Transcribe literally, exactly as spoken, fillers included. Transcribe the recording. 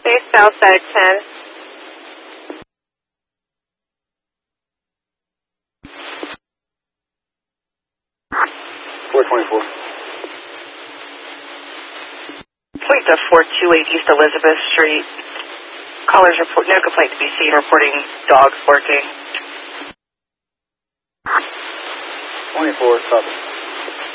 Okay, Southside ten. four twenty-four. Fleet to four two eight East Elizabeth Street. Callers report no complaint to be seen, reporting dogs barking. twenty-four, copy.